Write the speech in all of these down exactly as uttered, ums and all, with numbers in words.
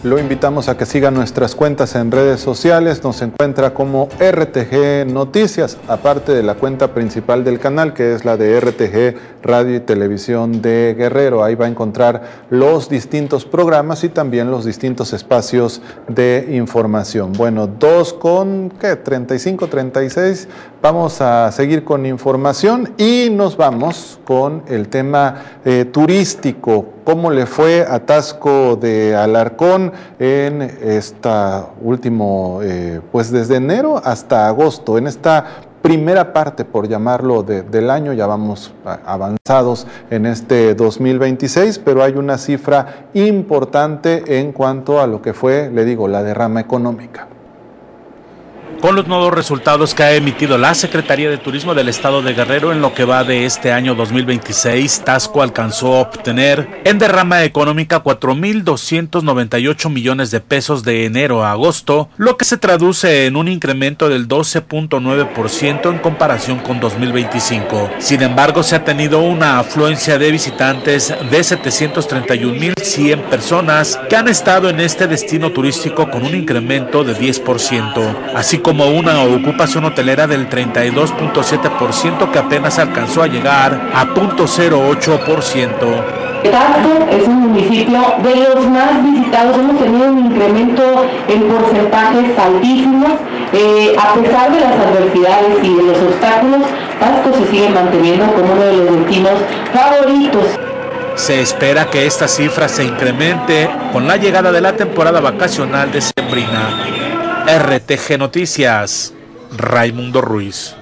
Lo invitamos a que siga nuestras cuentas en redes sociales. Nos encuentra como R T G Noticias, aparte de la cuenta principal del canal, que es la de R T G Radio y Televisión de Guerrero. Ahí va a encontrar los distintos programas y también los distintos espacios de información. Bueno, dos con, ¿qué? treinta y cinco, treinta y seis. Vamos a seguir con información y nos vamos con el tema eh, turístico. ¿Cómo le fue a Taxco de Alarcón en esta último, eh, pues desde enero hasta agosto, en esta primera parte, por llamarlo, de, del año? Ya vamos avanzados en este dos mil veintiséis, pero hay una cifra importante en cuanto a lo que fue, le digo, la derrama económica. Con los nuevos resultados que ha emitido la Secretaría de Turismo del Estado de Guerrero en lo que va de este año dos mil veintiséis, Taxco alcanzó a obtener en derrama económica cuatro mil doscientos noventa y ocho millones de pesos de enero a agosto, lo que se traduce en un incremento del doce punto nueve por ciento en comparación con dos mil veinticinco. Sin embargo, se ha tenido una afluencia de visitantes de setecientos treinta y un mil cien personas que han estado en este destino turístico con un incremento de diez por ciento, así como como una ocupación hotelera del treinta y dos punto siete por ciento que apenas alcanzó a llegar a cero punto cero ocho por ciento. Taxco es un municipio de los más visitados, hemos tenido un incremento en porcentajes altísimos, eh, a pesar de las adversidades y de los obstáculos, Taxco se sigue manteniendo como uno de los destinos favoritos. Se espera que esta cifra se incremente con la llegada de la temporada vacacional decembrina. R T G Noticias, Raimundo Ruiz.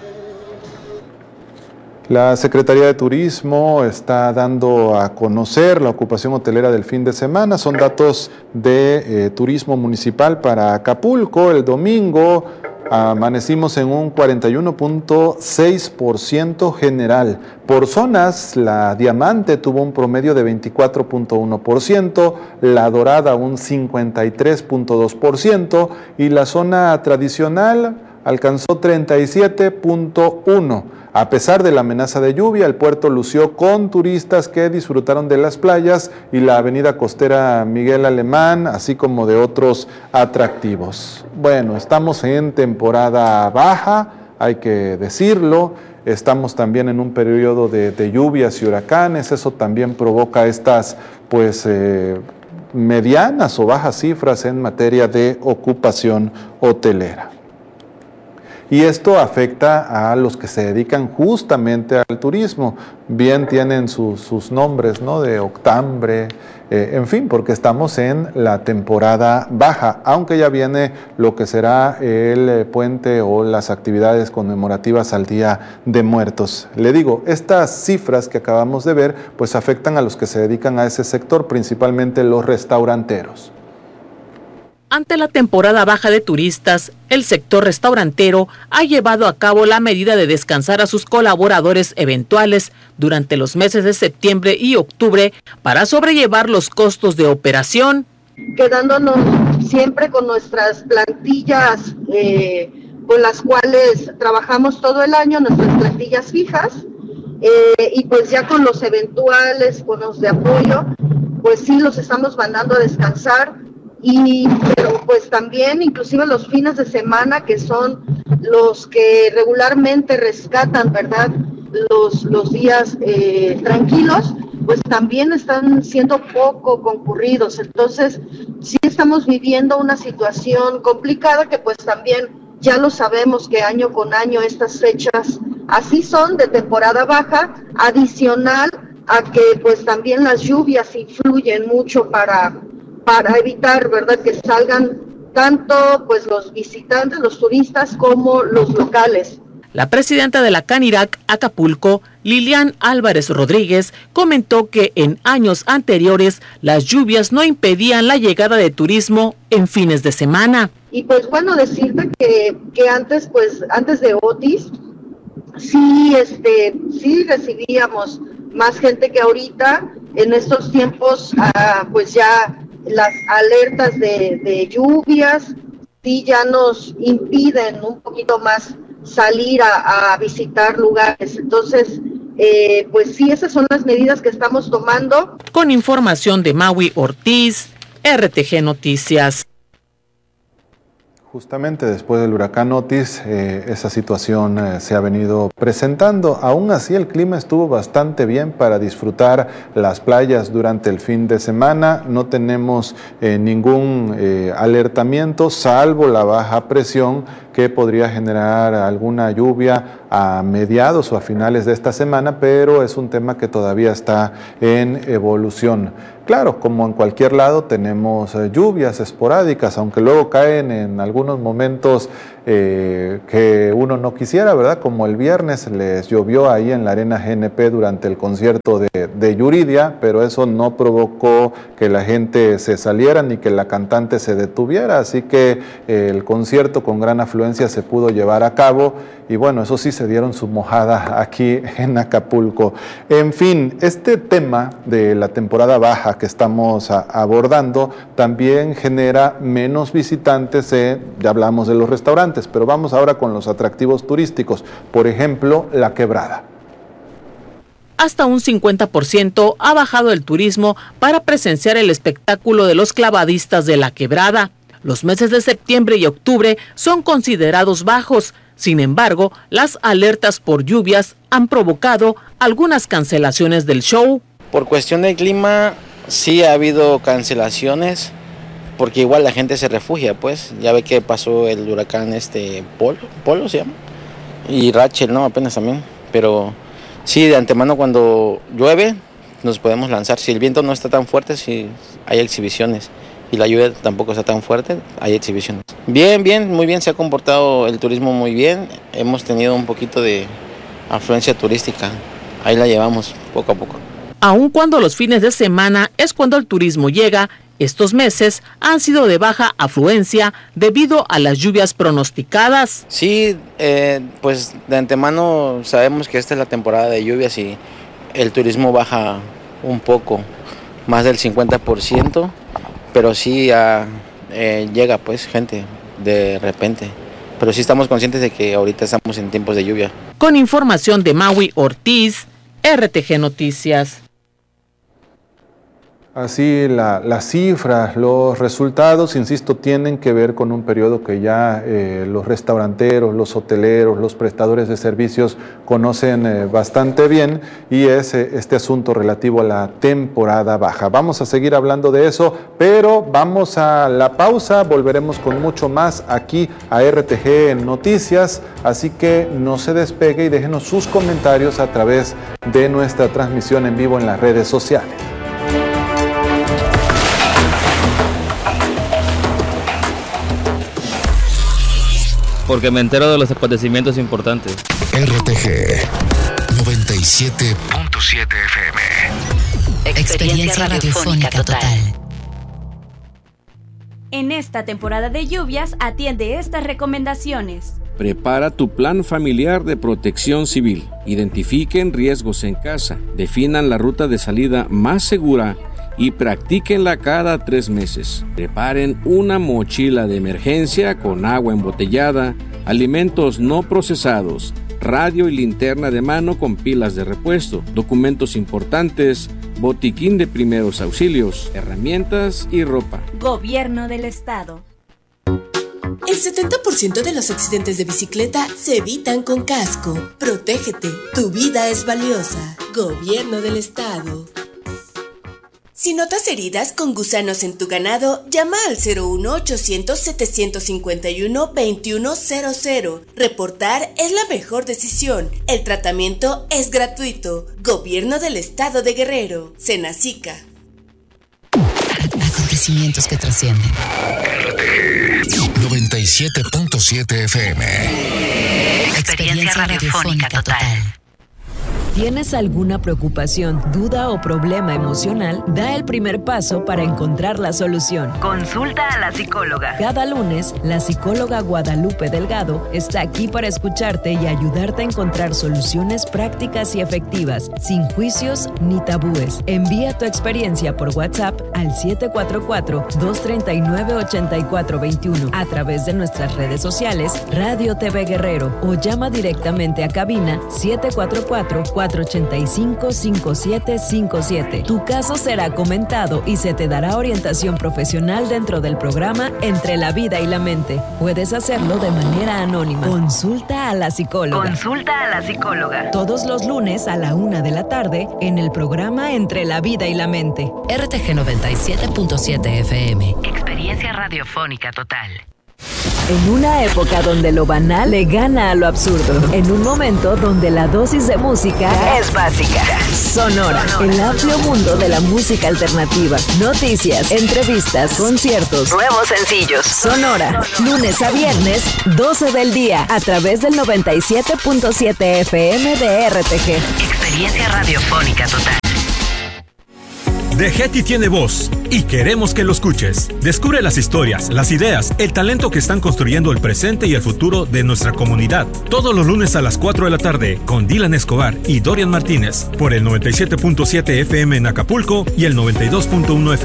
La Secretaría de Turismo está dando a conocer la ocupación hotelera del fin de semana. Son datos de eh, turismo municipal para Acapulco. El domingo amanecimos en un cuarenta y uno punto seis por ciento general. Por zonas, la Diamante tuvo un promedio de veinticuatro punto uno por ciento, la Dorada un cincuenta y tres punto dos por ciento y la zona tradicional alcanzó treinta y siete punto uno por ciento. A pesar de la amenaza de lluvia, el puerto lució con turistas que disfrutaron de las playas y la avenida costera Miguel Alemán, así como de otros atractivos. Bueno, estamos en temporada baja, hay que decirlo. Estamos también en un periodo de, de lluvias y huracanes. Eso también provoca estas, pues, eh, medianas o bajas cifras en materia de ocupación hotelera. Y esto afecta a los que se dedican justamente al turismo. Bien tienen su, sus nombres, ¿no? De octambre, eh, en fin, porque estamos en la temporada baja, aunque ya viene lo que será el eh, puente o las actividades conmemorativas al Día de Muertos. Le digo, estas cifras que acabamos de ver, pues afectan a los que se dedican a ese sector, principalmente los restauranteros. Ante la temporada baja de turistas, el sector restaurantero ha llevado a cabo la medida de descansar a sus colaboradores eventuales durante los meses de septiembre y octubre para sobrellevar los costos de operación. Quedándonos siempre con nuestras plantillas eh, con las cuales trabajamos todo el año, nuestras plantillas fijas, eh, y pues ya con los eventuales, con los de apoyo, pues sí los estamos mandando a descansar. Y pero pues también inclusive los fines de semana, que son los que regularmente rescatan, ¿verdad?, los, los días eh, tranquilos, pues también están siendo poco concurridos. Entonces sí estamos viviendo una situación complicada que pues también ya lo sabemos que año con año estas fechas así son, de temporada baja, adicional a que pues también las lluvias influyen mucho para para evitar, ¿verdad?, que salgan tanto pues los visitantes, los turistas, como los locales. La presidenta de la Canirac Acapulco, Lilian Álvarez Rodríguez, comentó que en años anteriores las lluvias no impedían la llegada de turismo en fines de semana. Y pues bueno, decirte que, que antes, pues antes de Otis, sí, este, sí recibíamos más gente que ahorita. En estos tiempos, ah, pues ya las alertas de, de lluvias sí ya nos impiden un poquito más salir a, a visitar lugares. Entonces, eh, pues sí, esas son las medidas que estamos tomando. Con información de Maui Ortiz, R T G Noticias. Justamente después del huracán Otis, eh, esa situación eh, se ha venido presentando. Aún así, el clima estuvo bastante bien para disfrutar las playas durante el fin de semana. No tenemos eh, ningún eh, alertamiento, salvo la baja presión que podría generar alguna lluvia a mediados o a finales de esta semana, pero es un tema que todavía está en evolución. Claro, como en cualquier lado tenemos eh, lluvias esporádicas, aunque luego caen en algunos momentos eh, que uno no quisiera, ¿verdad? Como el viernes les llovió ahí en la Arena G N P durante el concierto de, de Yuridia, pero eso no provocó que la gente se saliera ni que la cantante se detuviera, así que eh, el concierto con gran afluencia se pudo llevar a cabo y bueno, eso sí se dieron su mojada aquí en Acapulco. En fin, este tema de la temporada baja que estamos a, abordando también genera menos visitantes, eh, ya hablamos de los restaurantes, pero vamos ahora con los atractivos turísticos, por ejemplo, La Quebrada. Hasta un cincuenta por ciento ha bajado el turismo para presenciar el espectáculo de los clavadistas de La Quebrada. Los meses de septiembre y octubre son considerados bajos. Sin embargo, las alertas por lluvias han provocado algunas cancelaciones del show. Por cuestión del clima, sí ha habido cancelaciones, porque igual la gente se refugia, pues. Ya ve que pasó el huracán este Polo, Polo se llama, y Rachel, ¿no? Apenas también. Pero sí, de antemano cuando llueve nos podemos lanzar. Si el viento no está tan fuerte, sí hay exhibiciones. Y la lluvia tampoco está tan fuerte, hay exhibiciones. Bien, bien, muy bien, se ha comportado el turismo muy bien. Hemos tenido un poquito de afluencia turística, ahí la llevamos poco a poco. Aun cuando los fines de semana es cuando el turismo llega, estos meses han sido de baja afluencia debido a las lluvias pronosticadas. Sí, eh, pues de antemano sabemos que esta es la temporada de lluvias y el turismo baja un poco, más del cincuenta por ciento. Pero sí uh, eh, llega pues gente de repente. Pero sí estamos conscientes de que ahorita estamos en tiempos de lluvia. Con información de Maui Ortiz, R T G Noticias. Así la, las cifras, los resultados, insisto, tienen que ver con un periodo que ya eh, los restauranteros, los hoteleros, los prestadores de servicios conocen eh, bastante bien y es eh, este asunto relativo a la temporada baja. Vamos a seguir hablando de eso, pero vamos a la pausa, volveremos con mucho más aquí a R T G Noticias, así que no se despegue y déjenos sus comentarios a través de nuestra transmisión en vivo en las redes sociales. Porque me entero de los acontecimientos importantes. R T G noventa y siete punto siete F M. Experiencia radiofónica total. En esta temporada de lluvias, atiende estas recomendaciones. Prepara tu plan familiar de protección civil. Identifiquen riesgos en casa. Definan la ruta de salida más segura y practíquenla cada tres meses. Preparen una mochila de emergencia con agua embotellada, alimentos no procesados, radio y linterna de mano con pilas de repuesto, documentos importantes, botiquín de primeros auxilios, herramientas y ropa. Gobierno del Estado. El setenta por ciento de los accidentes de bicicleta se evitan con casco. Protégete, tu vida es valiosa. Gobierno del Estado. Si notas heridas con gusanos en tu ganado, llama al cero uno ochocientos setecientos cincuenta y uno veintiuno cero cero. Reportar es la mejor decisión. El tratamiento es gratuito. Gobierno del Estado de Guerrero. Senacica. Acontecimientos que trascienden. noventa y siete punto siete F M. Experiencia radiofónica total. ¿Tienes alguna preocupación, duda o problema emocional? Da el primer paso para encontrar la solución. Consulta a la psicóloga. Cada lunes, la psicóloga Guadalupe Delgado está aquí para escucharte y ayudarte a encontrar soluciones prácticas y efectivas, sin juicios ni tabúes. Envía tu experiencia por WhatsApp al siete cuatro cuatro, dos tres nueve, ocho cuatro dos uno a través de nuestras redes sociales, Radio T V Guerrero, o llama directamente a cabina siete cuatro cuatro, cuatro cuatro ocho cinco, cinco siete cinco siete. Tu caso será comentado y se te dará orientación profesional dentro del programa Entre la Vida y la Mente. Puedes hacerlo de manera anónima. Consulta a la psicóloga. Consulta a la psicóloga. Todos los lunes a la una de la tarde en el programa Entre la Vida y la Mente. R T G noventa y siete punto siete F M. Experiencia radiofónica total. En una época donde lo banal le gana a lo absurdo. En un momento donde la dosis de música es básica. Sonora. El amplio mundo de la música alternativa. Noticias, entrevistas, conciertos. Nuevos sencillos. Sonora. Lunes a viernes, doce del día. A través del noventa y siete punto siete F M de R T G. Experiencia radiofónica total. The Getty tiene voz y queremos que lo escuches. Descubre las historias, las ideas, el talento que están construyendo el presente y el futuro de nuestra comunidad. Todos los lunes a las cuatro de la tarde con Dylan Escobar y Dorian Martínez por el noventa y siete punto siete F M en Acapulco y el noventa y dos punto uno F M